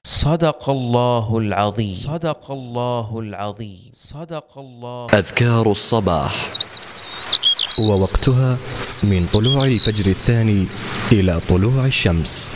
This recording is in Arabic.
صدق الله العظيم. صدق الله العظيم. صدق الله. أذكار الصباح، ووقتها من طلوع الفجر الثاني إلى طلوع الشمس.